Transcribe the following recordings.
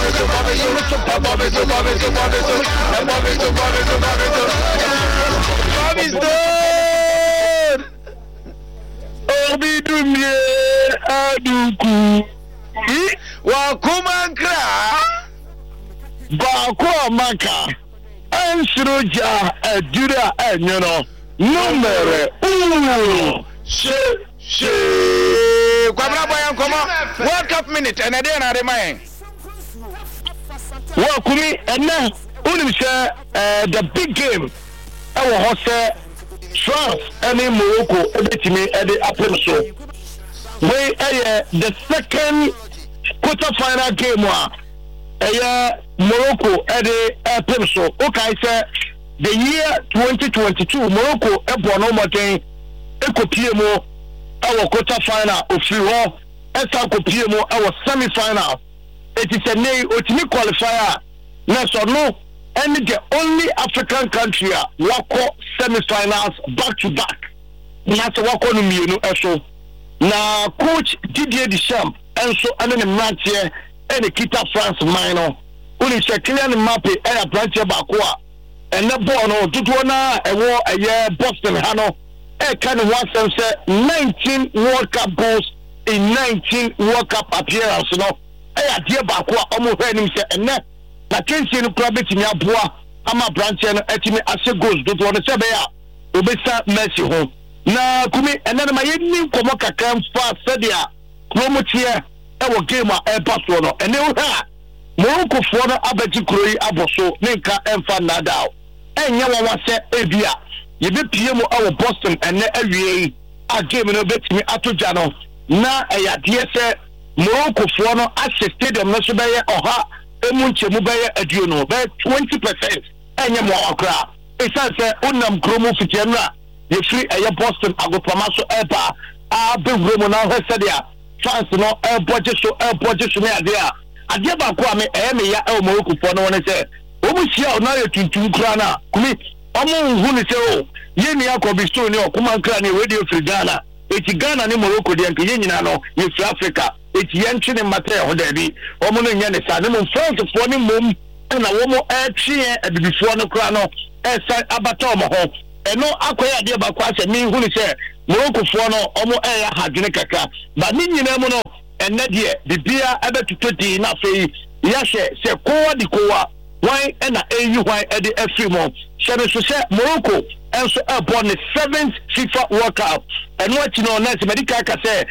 Obidumye aduku wa kumankra ba ko maka ansroja adura enyono numere she kwabra boyan komo World Cup minute and dey na remind wa kumi ena unim she the big game ewo ho se France and Morocco ebetimi ede apem so we the second quarter final game Morocco ede apem so okay say the year 2022 Morocco ebo no moten ekopie mo our quarter final ofiri ho esa kopie mo our semi final it is a nay otimi qualifier na so no and the only African country wako semi-finals back-to-back. That's wako no mienu eso. Na coach Didier Deschamps enso ane ne mrantie ene kita France minor. Uni se Kylian Mbappe e branche baako a ene ball no dodo na ewo eye Boston ha no e ka ne one say 19 World Cup goals in 19 World Cup appearances no. E adie baako a omo hwe nim se ene na kensi no kura betimi aboa ama branch no etimi ase goals do to se be ya obesa Messi ho na kumi enana ma yeni komo kakra mfa sadia promotie e wo game a e pass no ene wo ha Morocco fo no abaji kroi aboso ne nka emfa nadao enye wo wase ebia ye be pie mu awo Boston ene awie a game no betimi atoja no na eyade se Morocco fo no ase stadium no so be ye oha emunche mu beye aduo no be 20% enye mo akra esa se unam kromo fitienra ye free eye Boston agopama so eba a bewure mo na hwese dia chance no e budget so na ade ba ko ame me ya e Morocco fo no wona se obusia na ye tuntum kra na kumi omo hu ni se o ye ni akobisto ni okuma nkra ni radio free Ghana eti Ghana ni Morocco de nke ye nyina no ye free Africa eti yentwe ne mate ho da bi omo no nya ne sa ne mo France fo ni mom na wo mo twe abibifo no kra no esa abata omo ho eno akoya de ba kwa se mi hu ni se Morocco fo no omo ya hadwene kaka ba ni nyina mu no enne de bibia abetuto di na fei ya se kowa di kowa wan na eyi wan de afrimo so se Morocco enso born the 7th FIFA World Cup and what you know next medical ka say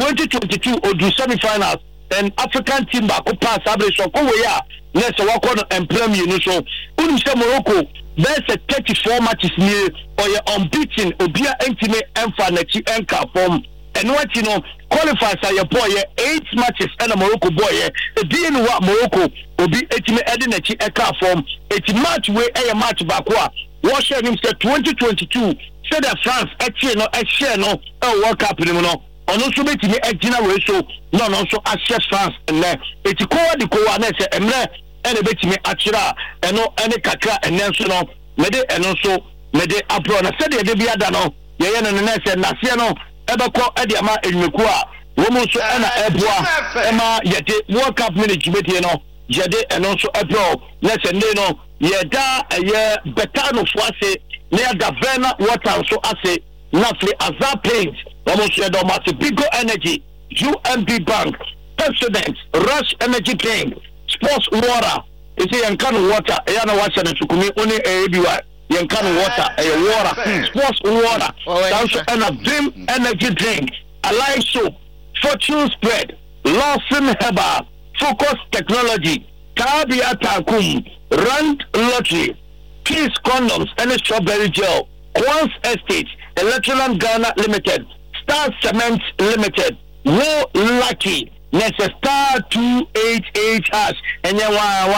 2022 odu semi-finals and African team back pass average ko we ya next work on and premier no so unu say Morocco there's a 34 matches near or you unbeaten obia entime emfa na chi enka form and what you know qualifiers are your boy 8 matches and Morocco boy e bi no wa Morocco obi entime ede na chi enka form it match we a match back wa what share him say 2022 said that France no share no World Cup ni no ono so betimi agina we so no so ashare France and eti kowa di kowa na se emre ene betimi akira eno ene kakra ene so no mede eno so mede apro na se de bia da no ye ye no na se na se no ebeko e de ama enmeku a wo mo so ena eboa ema yete World Cup management no yede eno so ebro na se ne no ye da ye betano fo ase ne da vena water so ase nafle azar paint almost said almost Bigo Energy, UMB Bank, President, Rush Energy King, Sports Water. You see, you can water. You know what's the Sukumi only a you can water, a water, Sports Water. Also, and a Dream Energy Drink, Alive Soap, Fortune Spread, Lawson Herbal, Focus Technology, Tabia Takum, Rand Lottery, Peace Condoms, and a Strawberry Gel, Quans Estate, Electron Ghana Limited, Star Cement Limited, Wo Lucky, Nessa star 288 hash, and ya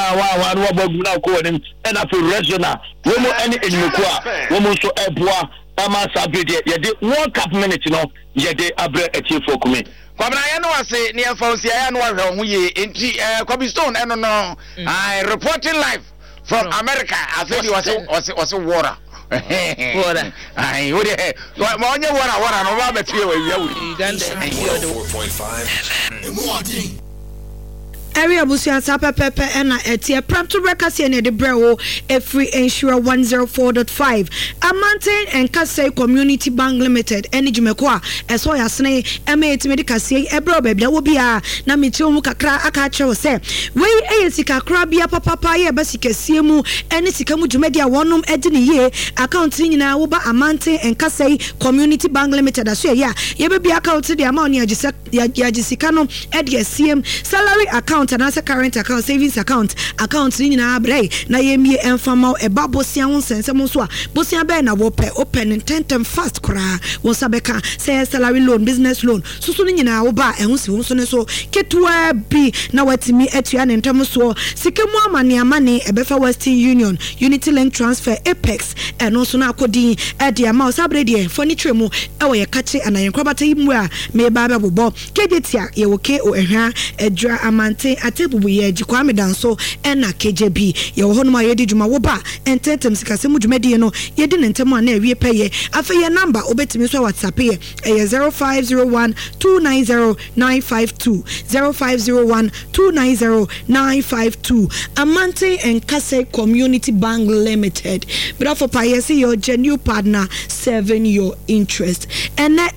wa baguna ko and afu regional. Womo any enmukwa, womo so eboa, ama sabide, ye de World Cup minute no, ye de abre etie for kumi. Kwabna ya no ase ne enfonse ya no ahwe ho ye enti Kwabistone eno no I reporting live from America. I said he was water. Water. Ai, ode ma onye water no ba betie wa ya wuri. 4.5. area busia sa pepepe na etie prompt breakers ne de brewo every insure 104.5 Amante and Kase Community Bank Limited energy mekwa eso ya sene emet medical say ebro baby wo bia na mechi mu kakra aka chewo se we sika kra bia papa ye ba sika sie mu ene sika mu dwumadi a wonum edi ne ye account nyina wo ba Amante and Kase Community Bank Limited aso ya ye be bia account de amount ya sika no edi asiem salary account and as current account savings account nyina abrei na ye mie enfama e ba bosia won sensem so a bosia be na wo pe open tentem fast kra wo sabeka say salary loan business loan susu nyina wo ba ehun si wo so ne so ketwa bi na watimi atua ne ntem so sikemu amane ebefa Western Union Unity Link Transfer Apex eno so na akodi e dia ma sabre die furniture mu e wo ye kache anayen kwabata yimu a me ba ba bobo kejetia ye wo ke o ehwa edwa Amante atebubu ye jikwame danso ena KJB ye wo hono ma ye di djuma wo ba ententem sikase mu djumadi no ye di ntem a na ewie peye afa ye number obetimi so WhatsApp ye 0501 290 952 0501 290 952 Amante and Kase Community Bank Limited. But for payesi your genuine partner serving your interest and na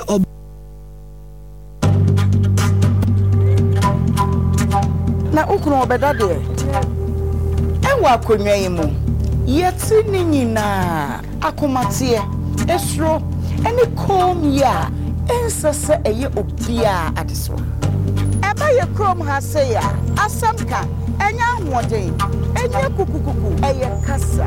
na ukunu obeda de enwa akonwa yimu yeti ni nyina akomatie esro eni kom ya ensese eye obia adeso eba ye krom ha se ya asamka enya hwoden enya kukukuku eye kasa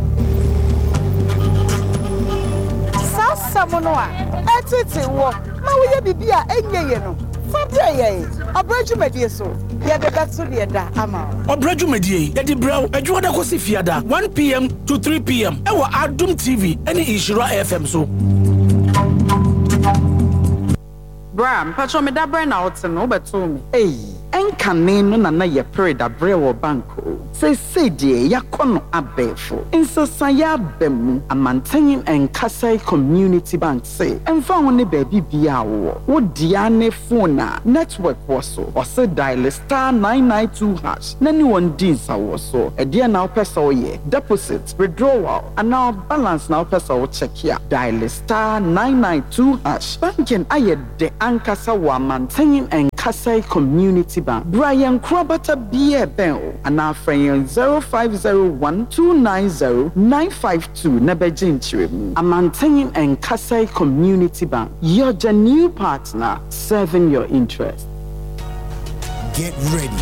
sasa mono a etete wo ma wo ye bibia enye ye no fabre ye abrajumedie so ya de batso de da ama abrajumedie ya di braw adwoda ko si fiada 1 p.m. to 3 p.m. e wa Adum TV ene Ishira FM so Bram patro me da brand out no beto me enkane no na ye preda brewo banko say die yakono abefo insasa ya bemu Amante and Kase Community Bank say emfa woni baby bia wo dia ne phone network woso o say dial *992# nani won dinsa woso e dia na opesa oye deposit withdrawal and now balance na opesa wo check ya dial *992# banking aye de ankasa wa Amante and Kase Community Bank Brian Krabata Bie Ben and our friend 0501 290 952 Nebejin Chrim Amante and Kase Community Bank, your genuine partner serving your interest. Get ready.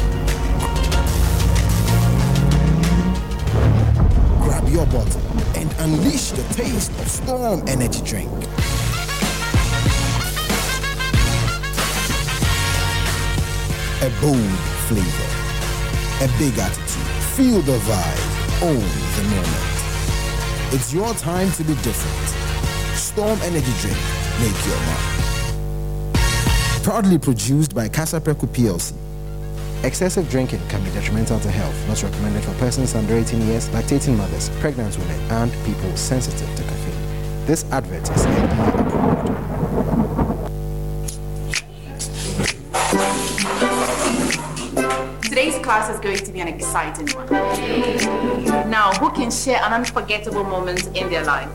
Grab your bottle and unleash the taste of Storm Energy Drink. A bold flavor, a big attitude, feel the vibe, own the moment. It's your time to be different. Storm Energy Drink, make your mark. Proudly produced by Casa Preco PLC. Excessive drinking can be detrimental to health, not recommended for persons under 18 years, lactating mothers, pregnant women, and people sensitive to caffeine. This advert is FDA approved. Today's class is going to be an exciting one. Now, who can share an unforgettable moment in their life?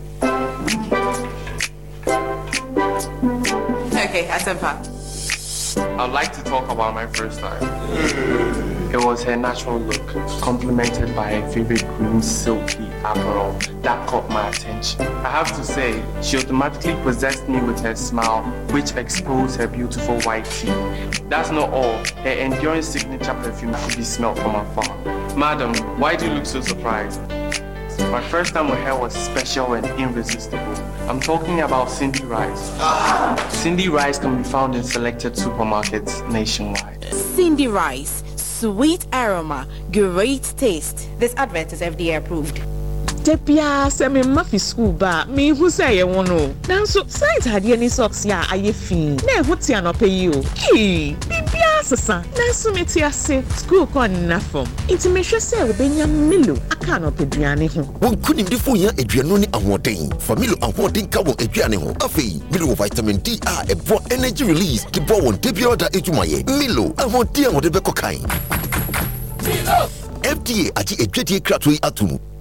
Okay, Asempa. I'd like to talk about my first time. It was her natural look, complemented by her favorite green silky apparel that caught my attention. I have to say, she automatically possessed me with her smile, which exposed her beautiful white teeth. That's not all. Her enduring signature perfume could be smelled from afar. Madam, why do you look so surprised? My first time with her was special and irresistible. I'm talking about Cindy Rice. Cindy Rice can be found in selected supermarkets nationwide. Cindy Rice, sweet aroma, great taste. This advert is FDA approved. Tepia se me mafi school ba me hu say ye wono nanso site hade ani socks ya aye fin na ehu ti anope yi o bibia sesa nanso meti ase school kɔ nna fam nti mehwɛ sɛ wobɛnya Milo aka no peduane ho won kunim de fo ya aduano ne ahoden familo ahoden ka won aduane ho afei Milo vitamin D a ebo energy release ki bo won debia da ejumaye Milo ahoden a wode bɛkɔ kan FDA ati edwedie kratoi atumu